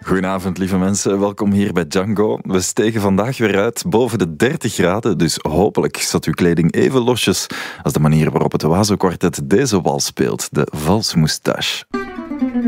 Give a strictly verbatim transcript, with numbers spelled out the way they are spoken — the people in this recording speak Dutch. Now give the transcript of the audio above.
Goedenavond, lieve mensen. Welkom hier bij Django. We stegen vandaag weer uit boven de dertig graden, dus hopelijk staat uw kleding even losjes als de manier waarop het Oizo Quartet deze wals speelt, de Valse Moustache.